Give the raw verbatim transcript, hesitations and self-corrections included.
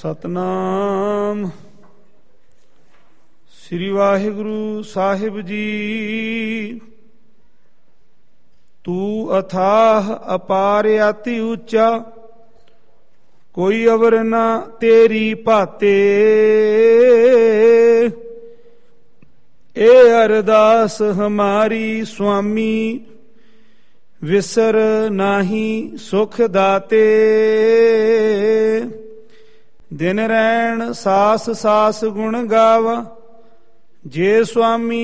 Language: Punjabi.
ਸਤਨਾਮ ਸ੍ਰੀ ਵਾਹਿਗੁਰੂ ਸਾਹਿਬ ਜੀ। ਤੂੰ ਅਥਾਹ ਅਪਾਰ ਅਤਿ ਉੱਚਾ, ਕੋਈ ਅਵਰ ਨਾ ਤੇਰੀ ਭਾਤੇ। ਇਹ ਅਰਦਾਸ ਹਮਾਰੀ ਸੁਆਮੀ, ਵਿਸਰ ਨਾਹੀ ਸੁਖ ਦਾਤੇ। ਦਿਨ ਰੈਣ ਸਾਸ ਸਾਸ ਗੁਣ ਗਾਵਾ, ਜੇ ਸੁਆਮੀ